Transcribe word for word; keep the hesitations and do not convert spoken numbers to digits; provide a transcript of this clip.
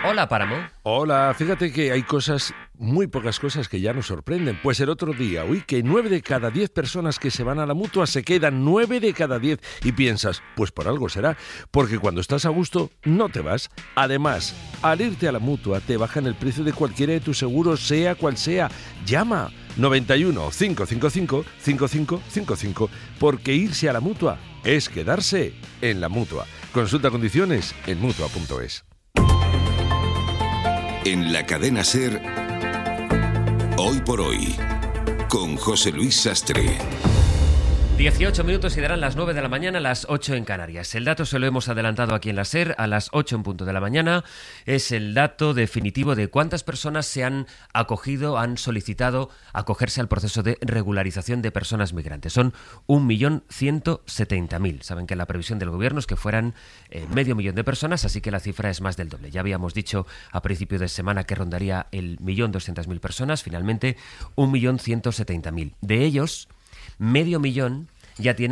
Hola, Páramo. Hola, fíjate que hay cosas, muy pocas cosas que ya nos sorprenden. Pues el otro día oí que nueve de cada diez personas que se van a la Mutua se quedan, nueve de cada diez. Y piensas, pues por algo será, porque cuando estás a gusto no te vas. Además, al irte a la Mutua te bajan el precio de cualquiera de tus seguros, sea cual sea. Llama noventa y uno, cinco cinco cinco, cinco cinco cinco cinco, porque irse a la Mutua es quedarse en la Mutua. Consulta condiciones en mutua punto es. En la cadena SER, Hoy por Hoy, con José Luis Sastre. dieciocho minutos y darán las nueve de la mañana, las ocho en Canarias. El dato se lo hemos adelantado aquí en la SER a las ocho en punto de la mañana. Es el dato definitivo de cuántas personas se han acogido, han solicitado acogerse al proceso de regularización de personas migrantes. Son un millón ciento setenta mil. Saben que la previsión del gobierno es que fueran eh, medio millón de personas, así que la cifra es más del doble. Ya habíamos dicho a principio de semana que rondaría el millón doscientas mil personas. Finalmente, un millón ciento setenta mil. De ellos, medio millón ya tienen